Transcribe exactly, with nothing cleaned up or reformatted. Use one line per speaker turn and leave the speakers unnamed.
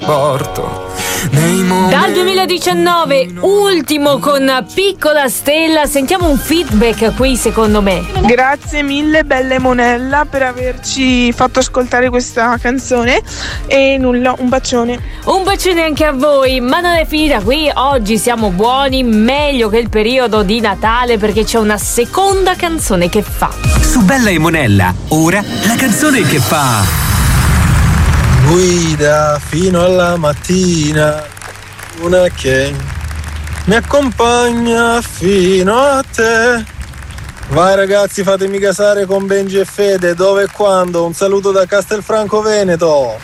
porto nei momenti...
Dal duemiladiciannove, ultimo con Piccola Stella. Sentiamo un feedback qui, secondo me.
Grazie mille, bella Monella, per averci fatto ascoltare questa canzone. E nulla, un bacione.
Un bacione anche a voi. Ma non è finita qui, oggi siamo buoni, meglio che il periodo di Natale, perché c'è una seconda canzone che fa.
Su Bella e Monella, ora la canzone che fa...
Guida fino alla mattina, una che mi accompagna fino a te. Vai ragazzi, fatemi casare con Benji e Fede, dove e quando. Un saluto da Castelfranco Veneto.